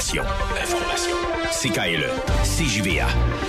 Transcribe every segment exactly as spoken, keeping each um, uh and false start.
Information. Information. C K L E. C J V A.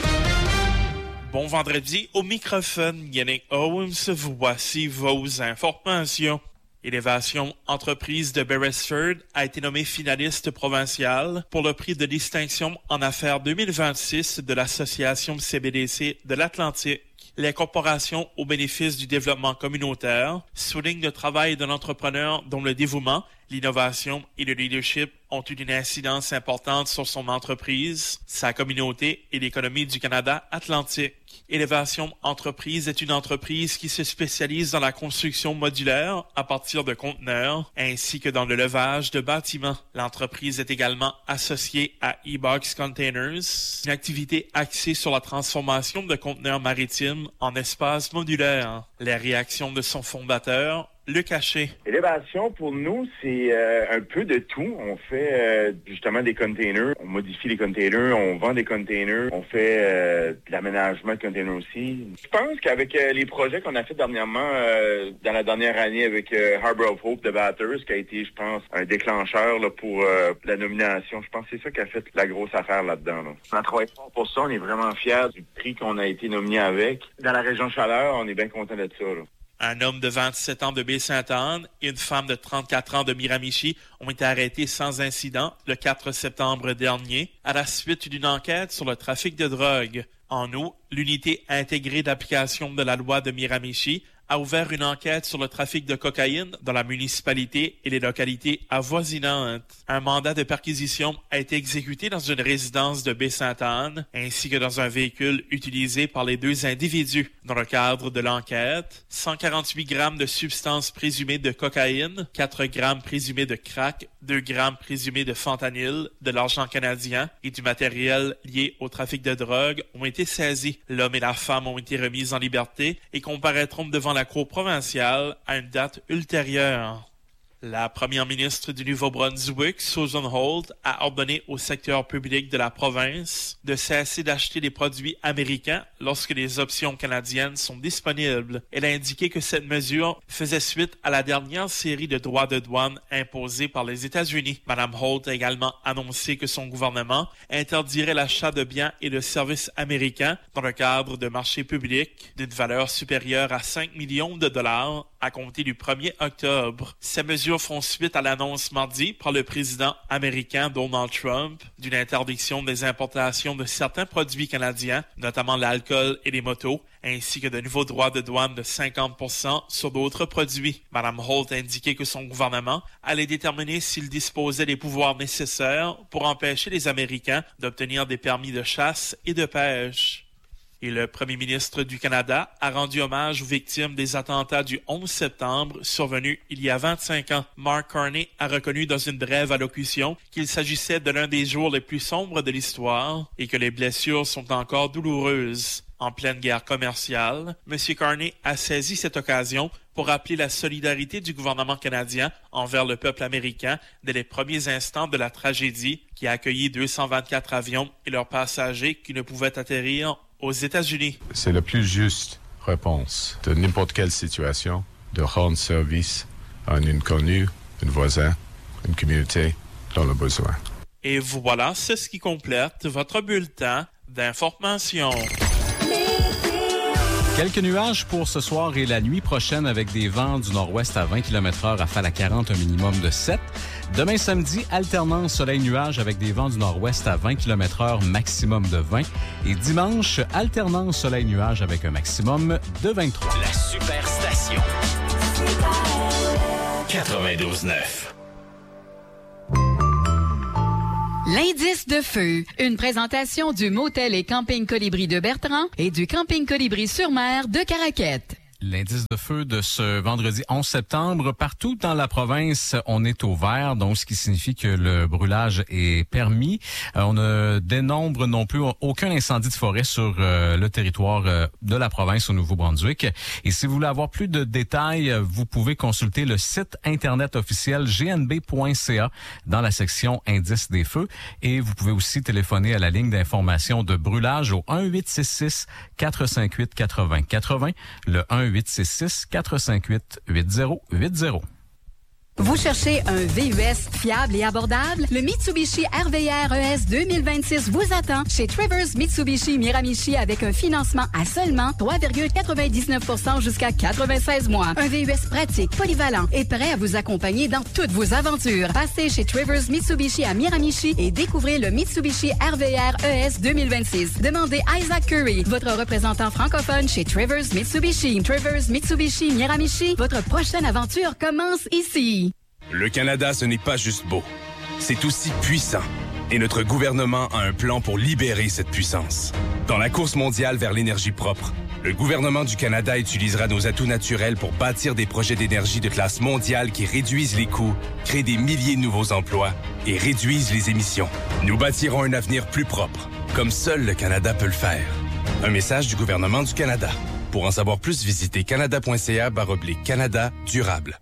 Bon vendredi, au microphone, Yannick Owens, voici vos informations. Élévation Entreprise de Beresford a été nommée finaliste provinciale pour le prix de distinction en affaires deux mille vingt-six de l'Association C B D C de l'Atlantique. Les corporations au bénéfice du développement communautaire soulignent le travail d'un entrepreneur dont le dévouement, l'innovation et le leadership ont eu une incidence importante sur son entreprise, sa communauté et l'économie du Canada atlantique. Élévation Entreprise est une entreprise qui se spécialise dans la construction modulaire à partir de conteneurs ainsi que dans le levage de bâtiments. L'entreprise est également associée à E-Box Containers, une activité axée sur la transformation de conteneurs maritimes en espaces modulaires. Les réactions de son fondateur, Luc Haché. Élévation, pour nous, c'est euh, un peu de tout. On fait euh, justement des containers, on modifie les containers, on vend des containers, on fait euh, de l'aménagement de containers aussi. Je pense qu'avec euh, les projets qu'on a fait dernièrement, euh, dans la dernière année avec euh, Harbour of Hope de Bathurst, qui a été, je pense, un déclencheur là, pour euh, la nomination. Je pense que c'est ça qui a fait la grosse affaire là-dedans. Là. On a travaillé fort pour ça, on est vraiment fiers du prix qu'on a été nominé avec. Dans la région Chaleur, on est bien content de ça. Là. Un homme de vingt-sept ans de Baie-Sainte-Anne et une femme de trente-quatre ans de Miramichi ont été arrêtés sans incident le quatre septembre dernier à la suite d'une enquête sur le trafic de drogue. En août, l'unité intégrée d'application de la loi de Miramichi a ouvert une enquête sur le trafic de cocaïne dans la municipalité et les localités avoisinantes. Un mandat de perquisition a été exécuté dans une résidence de Baie-Sainte-Anne ainsi que dans un véhicule utilisé par les deux individus. Dans le cadre de l'enquête, cent quarante-huit grammes de substances présumées de cocaïne, quatre grammes présumés de crack, deux grammes présumés de fentanyl, de l'argent canadien et du matériel lié au trafic de drogue ont été saisis. L'homme et la femme ont été remis en liberté et comparaîtront devant la Cour provinciale à une date ultérieure. La première ministre du Nouveau-Brunswick, Susan Holt, a ordonné au secteur public de la province de cesser d'acheter des produits américains lorsque les options canadiennes sont disponibles. Elle a indiqué que cette mesure faisait suite à la dernière série de droits de douane imposés par les États-Unis. Madame Holt a également annoncé que son gouvernement interdirait l'achat de biens et de services américains dans le cadre de marchés publics d'une valeur supérieure à cinq millions de dollars à compter du premier octobre. Ces mesures font suite à l'annonce mardi par le président américain Donald Trump d'une interdiction des importations de certains produits canadiens, notamment l'alcool et les motos, ainsi que de nouveaux droits de douane de cinquante pour cent sur d'autres produits. Madame Holt a indiqué que son gouvernement allait déterminer s'il disposait des pouvoirs nécessaires pour empêcher les Américains d'obtenir des permis de chasse et de pêche. Et le premier ministre du Canada a rendu hommage aux victimes des attentats du onze septembre survenus il y a vingt-cinq ans. Mark Carney a reconnu dans une brève allocution qu'il s'agissait de l'un des jours les plus sombres de l'histoire et que les blessures sont encore douloureuses. En pleine guerre commerciale, M. Carney a saisi cette occasion pour rappeler la solidarité du gouvernement canadien envers le peuple américain dès les premiers instants de la tragédie qui a accueilli deux cent vingt-quatre avions et leurs passagers qui ne pouvaient atterrir aux États-Unis. C'est la plus juste réponse de n'importe quelle situation de rendre service à un inconnu, un voisin, une communauté dans le besoin. Et voilà, c'est ce qui complète votre bulletin d'information. Quelques nuages pour ce soir et la nuit prochaine avec des vents du nord-ouest à vingt kilomètres heure, rafale à quarante, un minimum de sept. Demain samedi, alternance soleil-nuage avec des vents du nord-ouest à vingt kilomètres heure, maximum de vingt. Et dimanche, alternance soleil-nuage avec un maximum de vingt-trois. La Superstation. quatre-vingt-douze neuf. L'indice de feu, une présentation du Motel et Camping Colibri de Bertrand et du Camping Colibri sur mer de Caraquette. L'indice de feu de ce vendredi onze septembre, partout dans la province, on est au vert, donc ce qui signifie que le brûlage est permis. Euh, on ne dénombre non plus aucun incendie de forêt sur euh, le territoire euh, de la province au Nouveau-Brunswick. Et si vous voulez avoir plus de détails, vous pouvez consulter le site internet officiel g n b point c a dans la section indice des feux. Et vous pouvez aussi téléphoner à la ligne d'information de brûlage au un huit six six quatre cinq huit quatre-vingts quatre-vingts, le un huit six six quatre cinq huit huit zéro huit zéro. Vous cherchez un V U S fiable et abordable? Le Mitsubishi R V R E S deux mille vingt-six vous attend chez Travers Mitsubishi Miramichi avec un financement à seulement trois virgule quatre-vingt-dix-neuf pour cent jusqu'à quatre-vingt-seize mois. Un V U S pratique, polyvalent et prêt à vous accompagner dans toutes vos aventures. Passez chez Travers Mitsubishi à Miramichi et découvrez le Mitsubishi R V R E S deux mille vingt-six. Demandez Isaac Curry, votre représentant francophone chez Travers Mitsubishi. Travers Mitsubishi Miramichi, votre prochaine aventure commence ici. Le Canada, ce n'est pas juste beau. C'est aussi puissant. Et notre gouvernement a un plan pour libérer cette puissance. Dans la course mondiale vers l'énergie propre, le gouvernement du Canada utilisera nos atouts naturels pour bâtir des projets d'énergie de classe mondiale qui réduisent les coûts, créent des milliers de nouveaux emplois et réduisent les émissions. Nous bâtirons un avenir plus propre, comme seul le Canada peut le faire. Un message du gouvernement du Canada. Pour en savoir plus, visitez canada.ca baroblique Canada durable.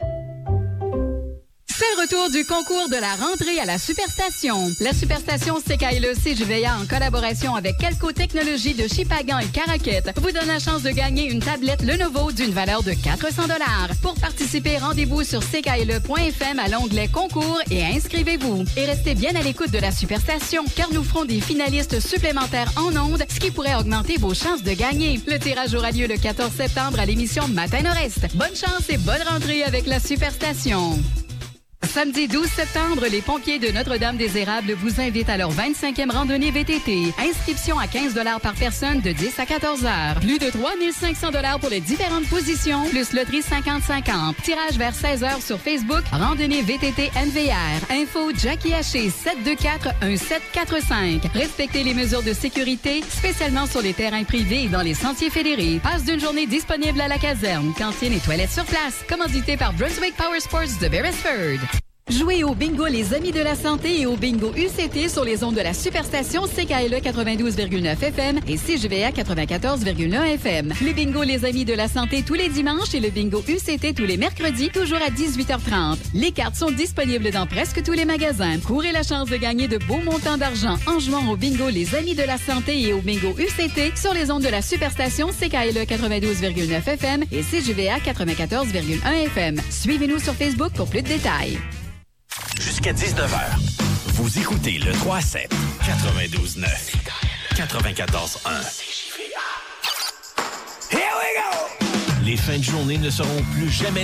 C'est le retour du concours de la rentrée à la Superstation. La Superstation C K L E C J V A, en collaboration avec Kelco Technologies de Shippagan et Caraquette, vous donne la chance de gagner une tablette Lenovo d'une valeur de quatre cents dollars. Pour participer, rendez-vous sur c k l e point f m à l'onglet concours et inscrivez-vous. Et restez bien à l'écoute de la Superstation, car nous ferons des finalistes supplémentaires en ondes, ce qui pourrait augmenter vos chances de gagner. Le tirage aura lieu le quatorze septembre à l'émission Matin Nord-Est. Bonne chance et bonne rentrée avec la Superstation. Samedi douze septembre, les pompiers de Notre-Dame-des-Érables vous invitent à leur vingt-cinquième randonnée V T T. Inscription à quinze dollars par personne de dix à quatorze heures. Plus de trois mille cinq cents dollars pour les différentes positions, plus loterie cinquante cinquante. Tirage vers seize heures sur Facebook. Randonnée V T T N V R. Info Jackie Haché sept deux quatre un sept quatre cinq. Respectez les mesures de sécurité, spécialement sur les terrains privés et dans les sentiers fédérés. Passe d'une journée disponible à la caserne. Cantine et toilettes sur place. Commandité par Brunswick Power Sports de Beresford. Jouez au bingo Les Amis de la Santé et au bingo U C T sur les ondes de la Superstation C K L E quatre-vingt-douze virgule neuf F M et C J V A quatre-vingt-quatorze virgule un F M. Le bingo Les Amis de la Santé tous les dimanches et le bingo U C T tous les mercredis, toujours à dix-huit heures trente. Les cartes sont disponibles dans presque tous les magasins. Courez la chance de gagner de beaux montants d'argent en jouant au bingo Les Amis de la Santé et au bingo U C T sur les ondes de la Superstation C K L E quatre-vingt-douze virgule neuf F M et C J V A quatre-vingt-quatorze virgule un F M. Suivez-nous sur Facebook pour plus de détails. Jusqu'à dix-neuf heures, vous écoutez le trois à sept, quatre-vingt-douze neuf, quatre-vingt-quatorze un. Here we go! Les fins de journée ne seront plus jamais